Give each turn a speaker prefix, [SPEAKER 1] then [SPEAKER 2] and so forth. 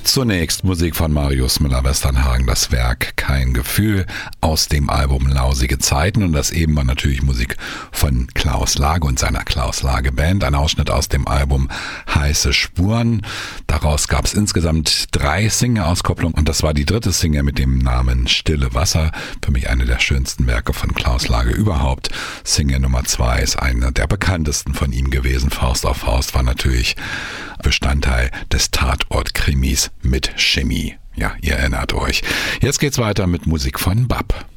[SPEAKER 1] Zunächst Musik von Marius Müller-Westernhagen, das Werk Kein Gefühl aus dem Album Lausige Zeiten, und das eben war natürlich Musik von Klaus Lage und seiner Klaus Lage Band, ein Ausschnitt aus dem Album Heiße Spuren. Daraus gab es insgesamt 3 Single-Auskopplungen und das war die 3. Single mit dem Namen Stille Wasser, für mich eine der schönsten Werke von Klaus Lage überhaupt. Single Nummer 2 ist eine der bekanntesten von ihm gewesen, Faust auf Faust, war natürlich Bestandteil des Tatort-Krimis mit Chemie. Ja, ihr erinnert euch. Jetzt geht's weiter mit Musik von Bab.